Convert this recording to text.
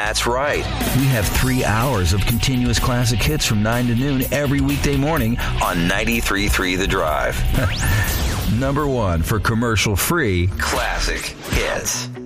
That's right. We have 3 hours of continuous classic hits from 9 to noon every weekday morning on 93.3 The Drive. Number one for commercial-free classic hits.